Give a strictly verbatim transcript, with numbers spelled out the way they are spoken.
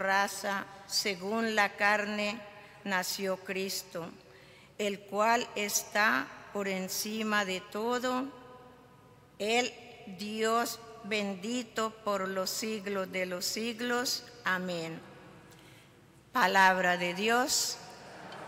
raza, según la carne, nació Cristo, el cual está por encima de todo, el Dios bendito por los siglos de los siglos. Amén. Palabra de Dios.